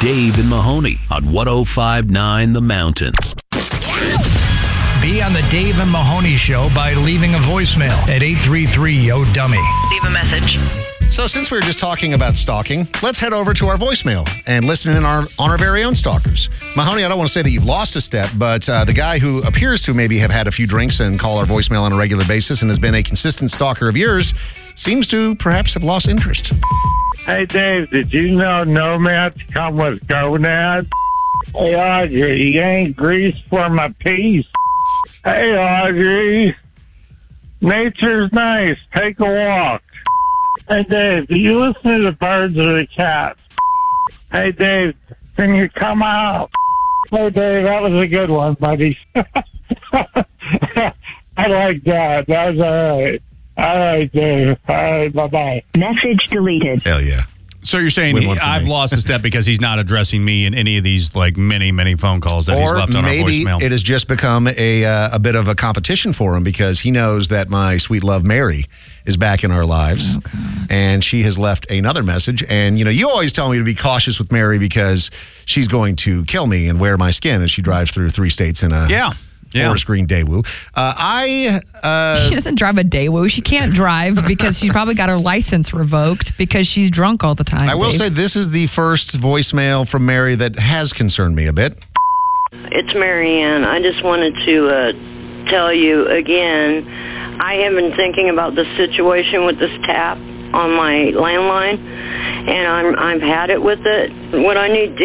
Dave and Mahoney on 105.9 The Mountain. Be on the Dave and Mahoney Show by leaving a voicemail at 833-YO-DUMMY. Leave a message. So since we were just talking about stalking, let's head over to our voicemail and listen in on our very own stalkers. Mahoney, I don't want to say that you've lost a step, but the guy who appears to maybe have had a few drinks and call our voicemail on a regular basis and has been a consistent stalker of yours seems to perhaps have lost interest. Hey, Dave, did you know nomads come with gonads? Hey, Audrey, you ain't grease for my piece. Hey, Audrey, nature's nice. Take a walk. Hey, Dave, do you listen to the birds or the cats? Hey, Dave, can you come out? Hey, Dave, that was a good one, buddy. I like that. That was all right. All right, Dave. All right, bye-bye. Message deleted. Hell yeah. So you're saying I've lost a step because he's not addressing me in any of these many phone calls that he's left on our voicemail. Or maybe it has just become a bit of a competition for him because he knows that my sweet love Mary is back in our lives, and she has left another message. And you always tell me to be cautious with Mary because she's going to kill me and wear my skin as she drives through 3 states in a forest green Daewoo. She doesn't drive a Daewoo. She can't drive because she probably got her license revoked because she's drunk all the time. I will say this is the first voicemail from Mary that has concerned me a bit. It's Marianne. I just wanted to tell you again, I have been thinking about the situation with this tap on my landline, and I've had it with it. What I need